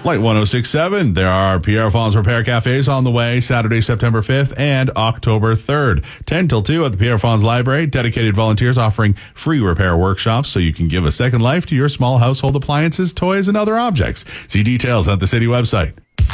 Light 106.7. There are Pierre Fons Repair Cafes on the way Saturday, September 5th and October 3rd. 10 till 2 at the Pierre Fons Library. Dedicated volunteers offering free repair workshops so you can give a second life to your small household appliances, toys, and other objects. See details at the city website.